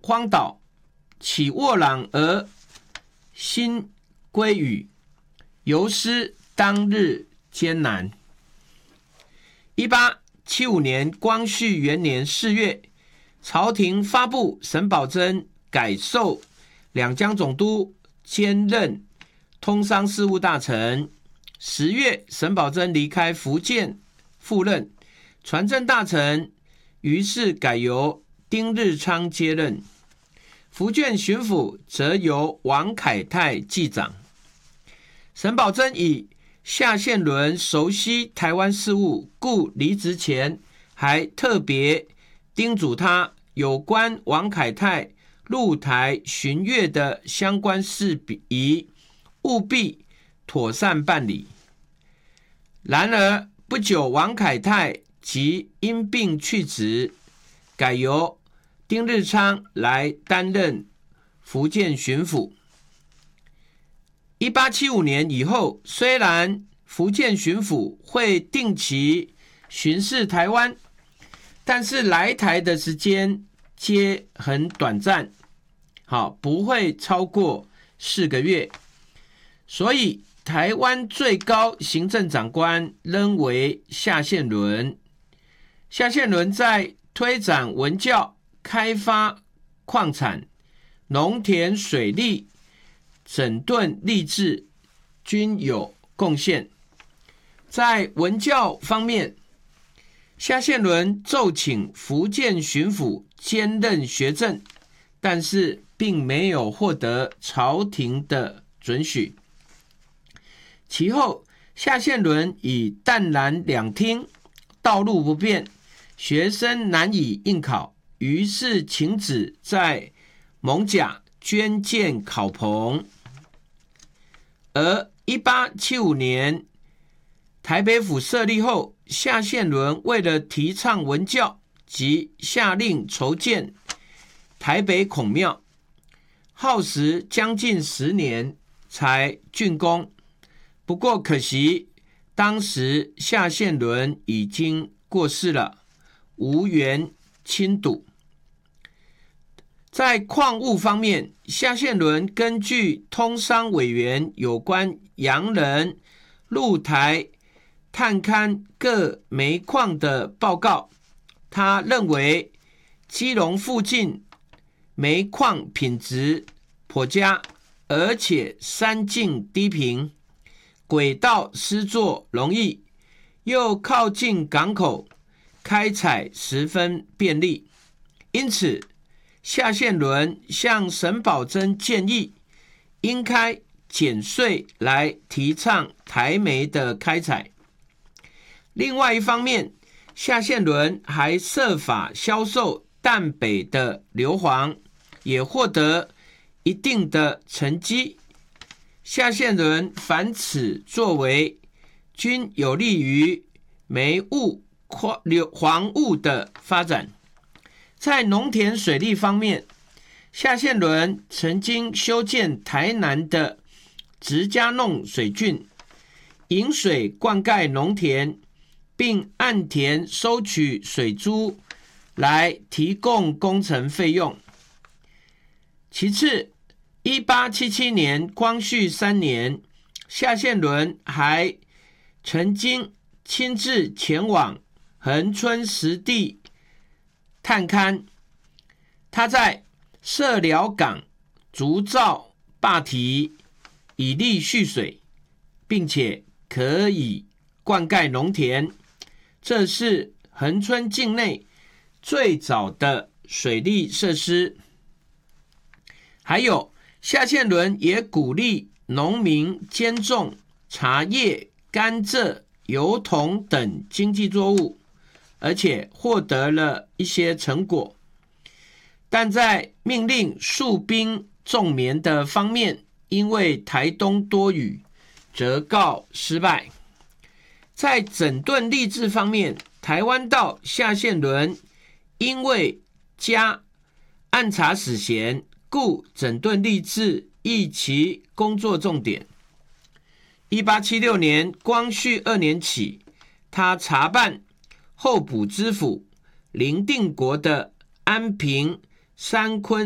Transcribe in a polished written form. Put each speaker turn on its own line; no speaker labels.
荒岛，起沃朗而心归宇，犹思当日艰难。1875年光绪元年4月，朝廷发布沈葆桢改授两江总督，兼任通商事务大臣。10月，沈葆桢离开福建赴任船政大臣，于是改由丁日昌接任。福建巡抚则由王凯泰继掌。沈葆桢以夏宪伦熟悉台湾事务，故离职前还特别叮嘱他有关王凯泰入台巡阅的相关事宜，务必妥善办理。然而不久，王凯泰即因病去职，改由丁日昌来担任福建巡抚。1875年以后，虽然福建巡抚会定期巡视台湾，但是来台的时间皆很短暂，不会超过4个月。所以台湾最高行政长官仍为夏宪伦。夏宪伦在推展文教、开发矿产、农田水利、整顿吏治均有贡献。在文教方面，夏宪伦奏请福建巡抚兼任学政，但是并没有获得朝廷的准许。其后，夏宪伦以淡蓝两厅道路不便，学生难以应考，于是请旨在艋舺捐建考棚。而1875年台北府设立后，夏宪伦为了提倡文教，即下令筹建台北孔庙，耗时将近10年才竣工。不过可惜，当时夏宪伦已经过世了，无缘亲睹。在矿物方面，夏宪伦根据通商委员有关洋人入台探勘各煤矿的报告，他认为基隆附近煤矿品质颇佳，而且山径低平，轨道施作容易，又靠近港口，开采十分便利。因此夏宪伦向沈葆桢建议，应开减税来提倡台煤的开采。另外一方面，夏宪伦还设法销售淡北的硫磺，也获得一定的成绩。夏宪伦凡此作为，均有利于煤物、黄物的发展。在农田水利方面，夏宪伦曾经修建台南的直家弄水圳，引水灌溉农田，并按田收取水租来提供工程费用。其次，1877年光绪3年，夏宪伦还曾经亲自前往恒春实地探勘，他在社寮港筑造坝堤，以利蓄水，并且可以灌溉农田。这是恒春境内最早的水利设施。还有，夏宪伦也鼓励农民兼种茶叶、甘蔗、油桐等经济作物，而且获得了一些成果。但在命令戍兵种棉的方面，因为台东多雨，则告失败。在整顿吏治方面，台湾到夏宪伦因为加按察使衔，故整顿吏治亦其工作重点。1876年光绪2年起，他查办候补知府林定国的安平、三昆